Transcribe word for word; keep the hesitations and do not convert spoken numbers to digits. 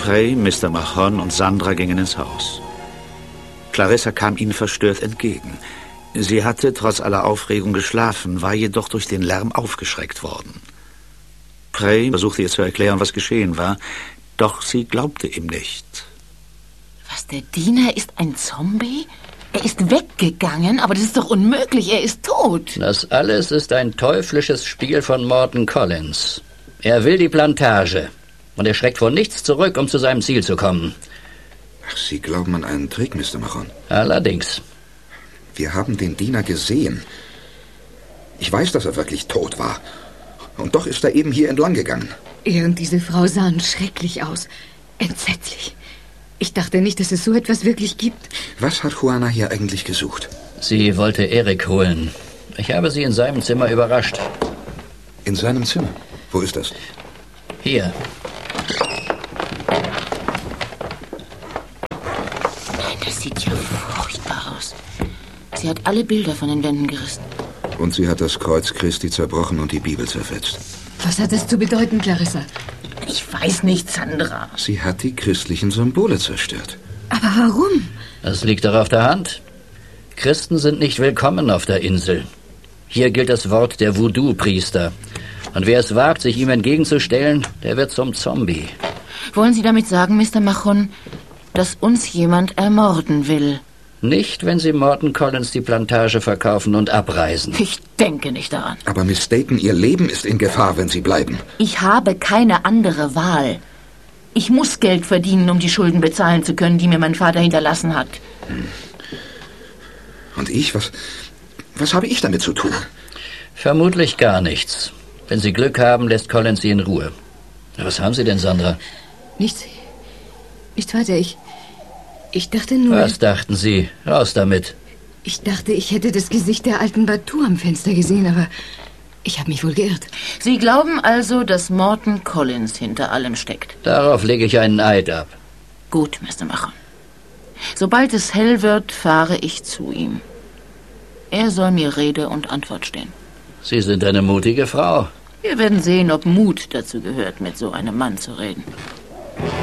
Prey, Mister Mahon und Sandra gingen ins Haus. Clarissa kam ihnen verstört entgegen. Sie hatte trotz aller Aufregung geschlafen, war jedoch durch den Lärm aufgeschreckt worden. Prey versuchte ihr zu erklären, was geschehen war, doch sie glaubte ihm nicht. Was, der Diener ist ein Zombie? Er ist weggegangen, aber das ist doch unmöglich, er ist tot. Das alles ist ein teuflisches Spiel von Morton Collins. Er will die Plantage und er schreckt vor nichts zurück, um zu seinem Ziel zu kommen. Ach, Sie glauben an einen Trick, Mister Mahon? Allerdings. Wir haben den Diener gesehen. Ich weiß, dass er wirklich tot war. Und doch ist er eben hier entlang gegangen. Er und diese Frau sahen schrecklich aus. Entsetzlich. Ich dachte nicht, dass es so etwas wirklich gibt. Was hat Juana hier eigentlich gesucht? Sie wollte Erik holen. Ich habe sie in seinem Zimmer überrascht. In seinem Zimmer? Wo ist das? Hier. Nein, das sieht ja furchtbar aus. Sie hat alle Bilder von den Wänden gerissen. Und sie hat das Kreuz Christi zerbrochen und die Bibel zerfetzt. Was hat das zu bedeuten, Clarissa? Ich weiß nicht, Sandra. Sie hat die christlichen Symbole zerstört. Aber warum? Das liegt doch auf der Hand. Christen sind nicht willkommen auf der Insel. Hier gilt das Wort der Voodoo-Priester. Und wer es wagt, sich ihm entgegenzustellen, der wird zum Zombie. Wollen Sie damit sagen, Mister Mahon, dass uns jemand ermorden will? Nicht, wenn Sie Morton Collins die Plantage verkaufen und abreisen. Ich denke nicht daran. Aber Miss Dayton, Ihr Leben ist in Gefahr, wenn Sie bleiben. Ich habe keine andere Wahl. Ich muss Geld verdienen, um die Schulden bezahlen zu können, die mir mein Vater hinterlassen hat. Und ich? Was, was habe ich damit zu tun? Vermutlich gar nichts. Wenn Sie Glück haben, lässt Collins Sie in Ruhe. Was haben Sie denn, Sandra? Nichts. Nichts weiter. Ich... Ich dachte nur... Was dachten Sie? Raus damit. Ich dachte, ich hätte das Gesicht der alten Batu am Fenster gesehen, aber ich habe mich wohl geirrt. Sie glauben also, dass Morton Collins hinter allem steckt? Darauf lege ich einen Eid ab. Gut, Mister Mahon. Sobald es hell wird, fahre ich zu ihm. Er soll mir Rede und Antwort stehen. Sie sind eine mutige Frau. Wir werden sehen, ob Mut dazu gehört, mit so einem Mann zu reden.